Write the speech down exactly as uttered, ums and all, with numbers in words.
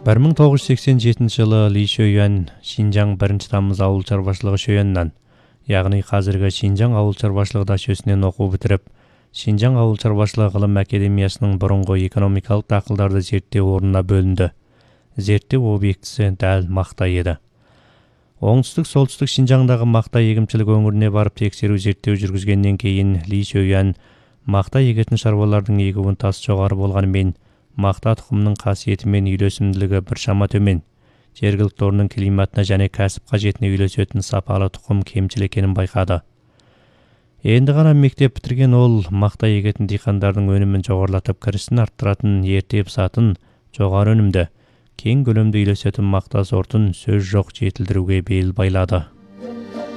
бір мың тоғыз жүз сексен жетінші жылы Ли Шөйен Шинжаң бірінші тамыз ауыл шаруашылығы Шөйеннан, яғни қазіргі Шинжаң ауыл шаруашылығы дашөсінен оқу бітіріп, Шинжаң ауыл шаруашылығы ғылым академиясының бұрынғы экономикалық дақылдарды зерттеу орнына бөлінді. Зерттеу объектісі дәл мақта еді. Оңтүстік-солтүстік Шинжаңдағы мақта егіншілік өңіріне барып тексеру зерттеу жүргізгеннен кейін Ли Шөйен мақта егетін шаруалардың егуін тас жоғары болғанымен, мақта тұқымының қасиеті мен үйлесімділігі біршама төмен, жергілікті орынның климатына және кәсіп қажетіне үйлесетін сапалы тұқым кемшіл екенін байқады. Енді ғана мектеп бітірген ол мақта егетін диқандардың өнімін жоғарылатып кірісін арттыратын, ерте пысатын, жоғары өнімді, кең көлемді үйлесетін мақта сортын сөз жоқ жетілдіруге бел байлады.